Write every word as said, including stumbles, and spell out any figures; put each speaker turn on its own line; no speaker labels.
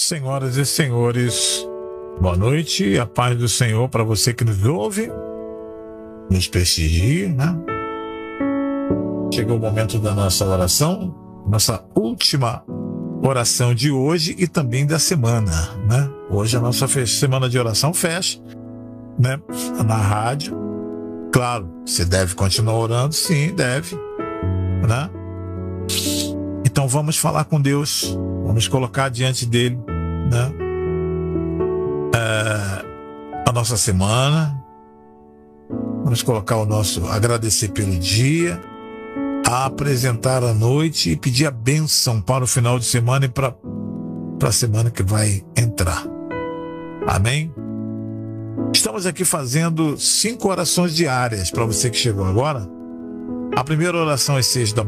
Senhoras e senhores, boa noite e a paz do Senhor para você que nos ouve, nos prestigia, né? Chegou o momento da nossa oração, nossa última oração de hoje e também da semana, né? Hoje a nossa semana de oração fecha, né? Na rádio. Claro, você deve continuar orando, sim, deve, né? Então vamos falar com Deus, vamos colocar diante dele, né? É, a nossa semana, vamos colocar o nosso agradecer pelo dia, a apresentar a noite e pedir a bênção para o final de semana e para para a semana que vai entrar. Amém? Estamos aqui fazendo cinco orações diárias para você que chegou agora. A primeira oração às seis da